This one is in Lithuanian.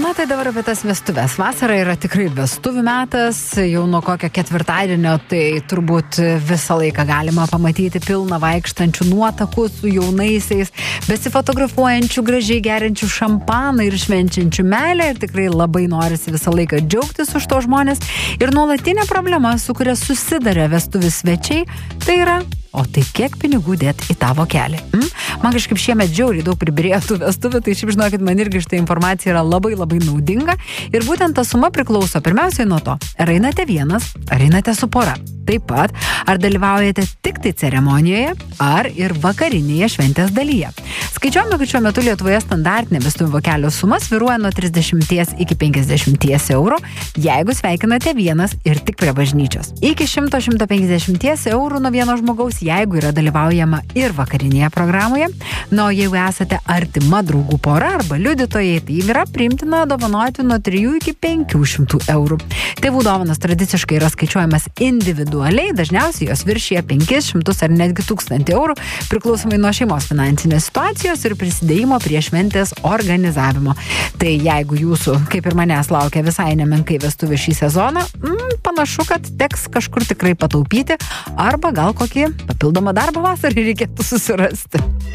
Na tai dabar apie tas vestuvės. Vasara yra tikrai vestuvių metas, jau nuo kokio ketvirtadienio, tai turbūt visą laiką galima pamatyti pilną vaikštančių nuotakų su jaunaisiais, besifotografuojančių, gražiai geriančių šampaną ir švenčiančių meilę, ir tikrai labai norisi visą laiką džiaugtis už to žmonės. Ir nuolatinė problema, su kuria susiduria vestuvių svečiai, tai yra: o tai kiek pinigų dėt į tavo kelią? Man kažkaip šiemet žiauriai daug pribirėjo tų vestuvių, tai šiaip žinokit, man irgi šitą informacija yra labai naudinga. Ir būtent ta suma priklauso pirmiausiai nuo to, ar einate vienas, ar einate su pora. Taip pat, ar dalyvaujate tik tai ceremonijoje, ar ir vakarinėje šventės dalyje. Skaičiuojame, kad šiuo metu Lietuvoje standartinė vestuvių vokelio suma svyruoja nuo 30 iki 50 eurų, jeigu sveikinate vienas ir tik prie bažnyčios. Iki 100-150 eurų nuo vieno žmogaus, jeigu yra dalyvaujama ir vakarinėje programoje. Na, o jeigu esate artima draugų pora arba liudytojai, tai yra priimtina dovanoti nuo 3 iki 500 eurų. Tėvų dovanas tradiciškai yra skaičiuojamas individualiai, dažniausiai jos viršyje 500 ar netgi 1000 eurų, priklausomai nuo šeimos finansinės situacijos ir prisidėjimo prie šventės organizavimo. Tai jeigu jūsų, kaip ir manęs, laukia visai nemenkai vestuvių šį sezoną, panašu, kad teks kažkur tikrai pataupyti, arba gal kokį papildomą darbą vasarai reikėtų susirasti.